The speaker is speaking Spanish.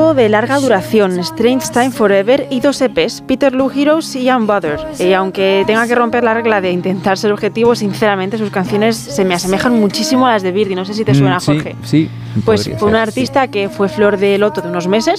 disco de larga duración, Strange Time Forever, y 2 EPs, Peterloo Heroes y Unbothered. Y aunque tenga que romper la regla de intentar ser objetivo, sinceramente sus canciones se me asemejan muchísimo a las de Birdy. No sé si te suena, Jorge. Sí, pues fue una artista que fue flor de loto de unos meses